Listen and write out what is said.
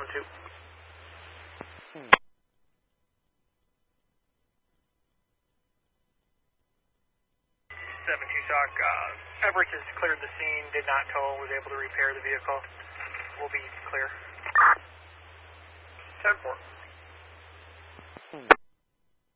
2. 7 Tucson, Everett has cleared the scene, did not tow, was able to repair the vehicle. Will be clear. 10-4.